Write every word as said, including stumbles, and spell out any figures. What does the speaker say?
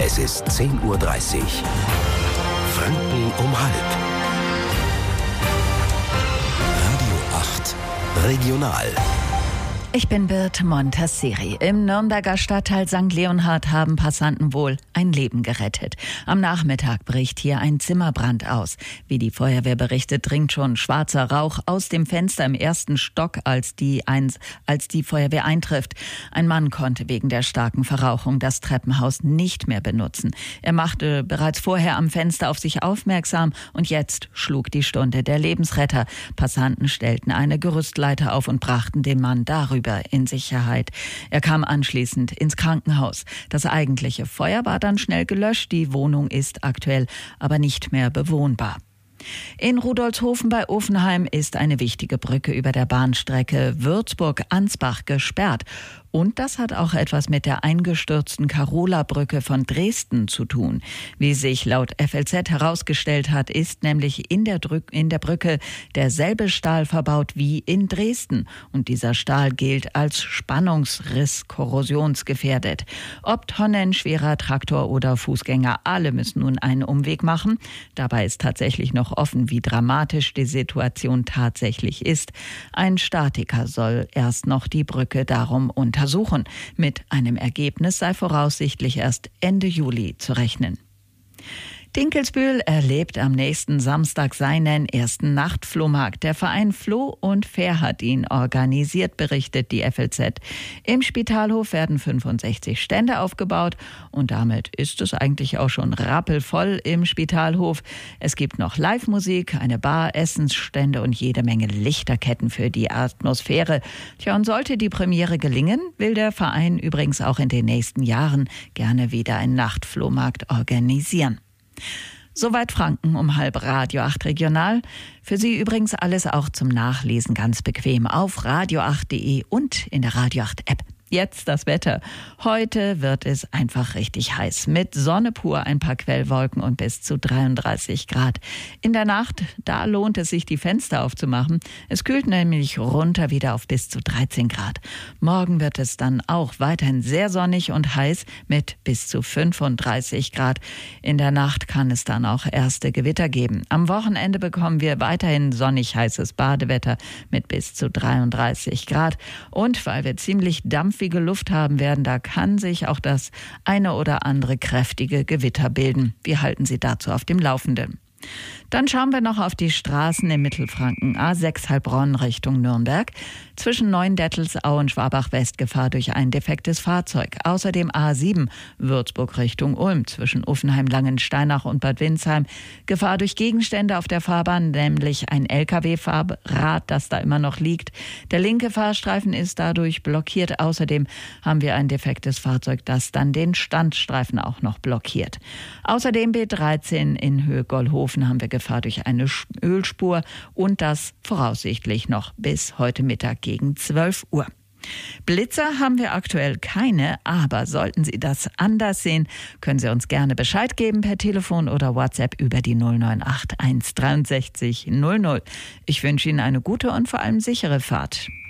Es ist zehn Uhr dreißig. Franken um halb. Radio acht Regional. Ich bin Birte Montasseri. Im Nürnberger Stadtteil Sankt Leonhard haben Passanten wohl ein Leben gerettet. Am Nachmittag bricht hier ein Zimmerbrand aus. Wie die Feuerwehr berichtet, dringt schon schwarzer Rauch aus dem Fenster im ersten Stock, als die, eins, als die Feuerwehr eintrifft. Ein Mann konnte wegen der starken Verrauchung das Treppenhaus nicht mehr benutzen. Er machte bereits vorher am Fenster auf sich aufmerksam und jetzt schlug die Stunde der Lebensretter. Passanten stellten eine Gerüstleiter auf und brachten den Mann darüber in Sicherheit. Er kam anschließend ins Krankenhaus. Das eigentliche Feuer war dann schnell gelöscht. Die Wohnung ist aktuell aber nicht mehr bewohnbar. In Rudolfshofen bei Ofenheim ist eine wichtige Brücke über der Bahnstrecke Würzburg-Ansbach gesperrt. Und das hat auch etwas mit der eingestürzten Karola-Brücke von Dresden zu tun. Wie sich laut F L Z herausgestellt hat, ist nämlich in der, Drück, in der Brücke derselbe Stahl verbaut wie in Dresden. Und dieser Stahl gilt als Spannungsriss korrosionsgefährdet. Ob tonnenschwerer Traktor oder Fußgänger, alle müssen nun einen Umweg machen. Dabei ist tatsächlich noch offen, wie dramatisch die Situation tatsächlich ist. Ein Statiker soll erst noch die Brücke darum untersuchen. Mit einem Ergebnis sei voraussichtlich erst Ende Juli zu rechnen. Dinkelsbühl erlebt am nächsten Samstag seinen ersten Nachtflohmarkt. Der Verein Floh und Fair hat ihn organisiert, berichtet die F L Z. Im Spitalhof werden fünfundsechzig Stände aufgebaut und damit ist es eigentlich auch schon rappelvoll im Spitalhof. Es gibt noch Live-Musik, eine Bar, Essensstände und jede Menge Lichterketten für die Atmosphäre. Tja, und sollte die Premiere gelingen, will der Verein übrigens auch in den nächsten Jahren gerne wieder einen Nachtflohmarkt organisieren. Soweit Franken um halb, Radio acht Regional. Für Sie übrigens alles auch zum Nachlesen ganz bequem auf radio acht punkt de und in der Radio acht App. Jetzt das Wetter. Heute wird es einfach richtig heiß. Mit Sonne pur, ein paar Quellwolken und bis zu dreiunddreißig Grad. In der Nacht, da lohnt es sich, die Fenster aufzumachen. Es kühlt nämlich runter wieder auf bis zu dreizehn Grad. Morgen wird es dann auch weiterhin sehr sonnig und heiß mit bis zu fünfunddreißig Grad. In der Nacht kann es dann auch erste Gewitter geben. Am Wochenende bekommen wir weiterhin sonnig heißes Badewetter mit bis zu dreiunddreißig Grad. Und weil wir ziemlich dampfige Luft haben werden, da kann sich auch das eine oder andere kräftige Gewitter bilden. Wir halten Sie dazu auf dem Laufenden. Dann schauen wir noch auf die Straßen im Mittelfranken. A sechs Heilbronn Richtung Nürnberg. Zwischen Neuendettelsau und Schwabach-West Gefahr durch ein defektes Fahrzeug. Außerdem A sieben Würzburg Richtung Ulm. Zwischen Uffenheim, Langensteinach und Bad Windsheim. Gefahr durch Gegenstände auf der Fahrbahn, nämlich ein L K W-Fahrrad, das da immer noch liegt. Der linke Fahrstreifen ist dadurch blockiert. Außerdem haben wir ein defektes Fahrzeug, das dann den Standstreifen auch noch blockiert. Außerdem B dreizehn in Höhe Gollhofen haben wir Gefahr durch eine Ölspur und das voraussichtlich noch bis heute Mittag gegen zwölf Uhr. Blitzer haben wir aktuell keine, aber sollten Sie das anders sehen, können Sie uns gerne Bescheid geben per Telefon oder WhatsApp über die null neun acht eins sechs drei null null. Ich wünsche Ihnen eine gute und vor allem sichere Fahrt.